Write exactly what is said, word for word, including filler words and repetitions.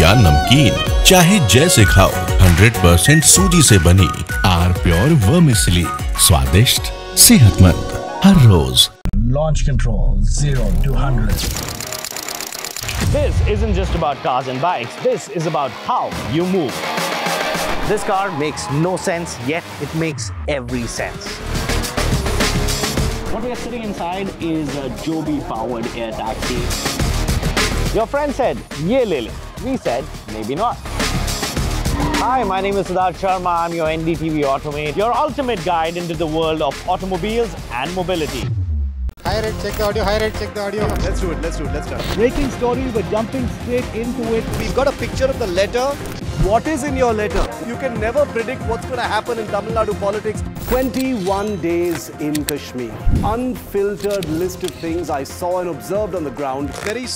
या नमकीन, चाहे जैसे खाओ, हंड्रेड परसेंट सूजी से बनी आर प्योर वर्मिसेली, स्वादिष्ट, सेहतमंद, हर रोज। Launch control, zero to one hundred. This isn't just about cars and bikes, this is about how you move. This car makes no sense, yet it makes every sense. What we are sitting inside is a Joby powered air taxi. Your friend said, ye le le. We said, maybe not. Hi, my name is Siddharth Sharma. I'm your N D T V Automate, your ultimate guide into the world of automobiles and mobility. Hi Red, check the audio. Hi Red, check the audio. Let's do it, let's do it, let's start. Breaking story, we're jumping straight into it. We've got a picture of the letter. What is in your letter? You can never predict what's going to happen in Tamil Nadu politics. twenty-one days in Kashmir. Unfiltered list of things I saw and observed on the ground. Very